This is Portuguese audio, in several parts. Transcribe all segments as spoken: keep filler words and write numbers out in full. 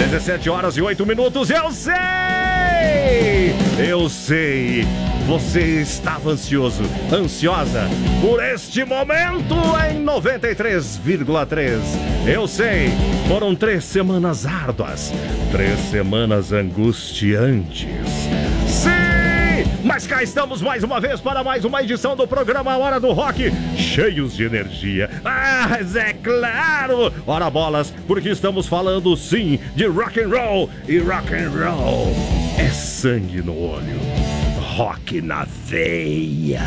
dezessete horas e oito minutos, eu sei! Eu sei! Você estava ansioso, ansiosa por este momento em noventa e três vírgula três. Eu sei, foram três semanas árduas, três semanas angustiantes. Sim! Mas cá estamos mais uma vez para mais uma edição do programa Hora do Rock, cheios de energia. Ah, mas é claro! Ora bolas, porque estamos falando sim de rock and roll, e rock and roll é sangue no olho, rock na veia.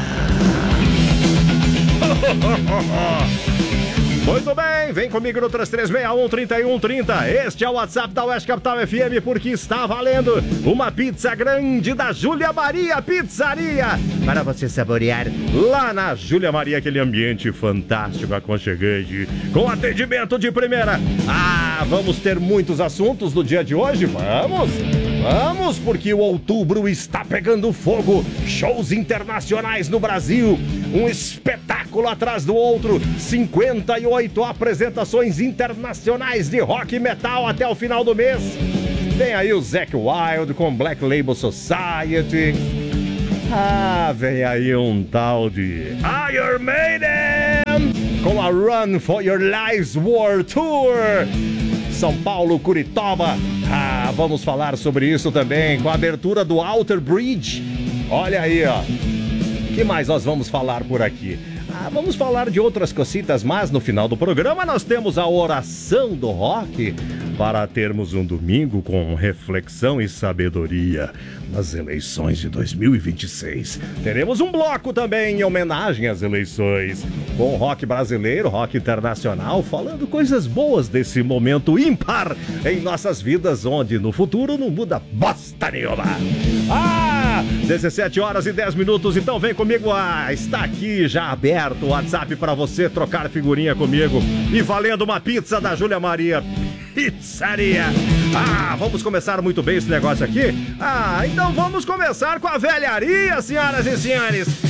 Muito bem, vem comigo no três três seis um, três um três zero. Este é o WhatsApp da Oeste Capital F M, porque está valendo uma pizza grande da Júlia Maria Pizzaria para você saborear lá na Júlia Maria, aquele ambiente fantástico, aconchegante, com atendimento de primeira. Ah, vamos ter muitos assuntos no dia de hoje? Vamos! Vamos, porque o outubro está pegando fogo. Shows internacionais no Brasil, um espetáculo atrás do outro, cinquenta e oito apresentações internacionais de rock e metal até o final do mês. Tem aí o Zakk Wylde com Black Label Society. Ah, vem aí um tal de Iron Maiden com a Run for Your Lives World Tour. São Paulo, Curitiba. Ah, vamos falar sobre isso também com a abertura do Outer Bridge. Olha aí, ó. O que mais nós vamos falar por aqui? Ah, vamos falar de outras cositas, mas no final do programa nós temos a oração do rock para termos um domingo com reflexão e sabedoria nas eleições de dois mil e vinte e seis. Teremos um bloco também em homenagem às eleições, com rock brasileiro, rock internacional, falando coisas boas desse momento ímpar em nossas vidas, onde no futuro não muda bosta nenhuma. Ah, dezessete horas e dez minutos, então vem comigo. Ah, está aqui já aberto o WhatsApp para você trocar figurinha comigo e valendo uma pizza da Júlia Maria Pizzaria. Ah, vamos começar muito bem esse negócio aqui? Ah, então vamos começar com a velharia, senhoras e senhores.